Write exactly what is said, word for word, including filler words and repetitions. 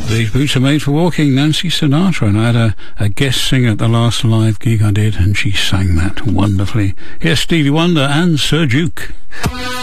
These boots are made for walking, Nancy Sinatra, and I had a, a guest singer at the last live gig I did, and she sang that wonderfully. Here's Stevie Wonder and Sir Duke.